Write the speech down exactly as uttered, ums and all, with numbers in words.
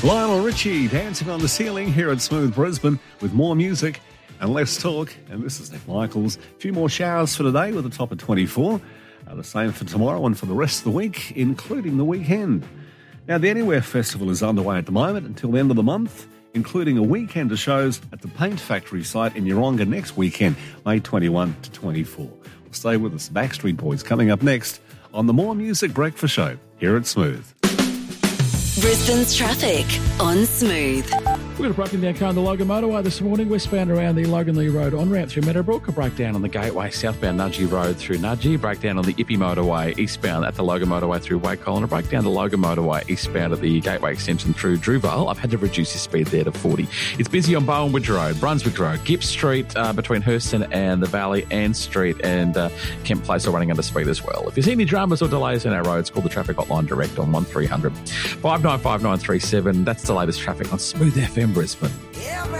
Lionel Richie dancing on the ceiling here at Smooth Brisbane with more music and less talk. And this is Nick Michaels. A few more showers for today with a top of twenty-four. Uh, the same for tomorrow and for the rest of the week, including the weekend. Now, the Anywhere Festival is underway at the moment until the end of the month, including a weekend of shows at the Paint Factory site in Yeronga next weekend, May twenty-first to twenty-fourth. Well, stay with us. Backstreet Boys coming up next on the More Music Breakfast Show here at Smooth. Brisbane's traffic on Smooth. We've got a broken down car on the Logan motorway this morning, westbound around the Logan Lee Road on-ramp through Meadowbrook, a breakdown on the Gateway, southbound Nudgee Road through Nudgee, breakdown on the Ippy motorway eastbound at the Logan motorway through Wacol, and a breakdown the Logan motorway eastbound at the Gateway extension through Drewvale. I've had to reduce your speed there to forty. It's busy on Bowenwood Road, Brunswick Road, Gibbs Street uh, between Hurston and the Valley, Ann Street and uh, Kemp Place are running under speed as well. If you see any dramas or delays in our roads, call the traffic hotline direct on one three hundred five nine five nine three seven. That's the latest traffic on Smooth F M Brisbane.